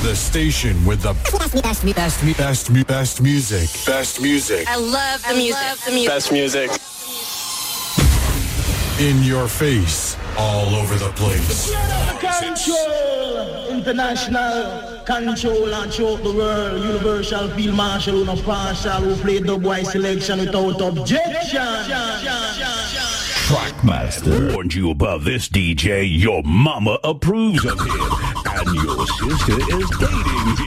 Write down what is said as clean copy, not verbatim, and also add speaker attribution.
Speaker 1: The station with the best music. Best music.
Speaker 2: I love the music.
Speaker 3: Best music.
Speaker 1: In your face, all over the place.
Speaker 4: Control, international control and choke the world. Universal Field Marshal, who no partial, who play dubwise selection without objection.
Speaker 5: Trackmaster warned you about this DJ. Your mama approves of him, and your sister is dating him.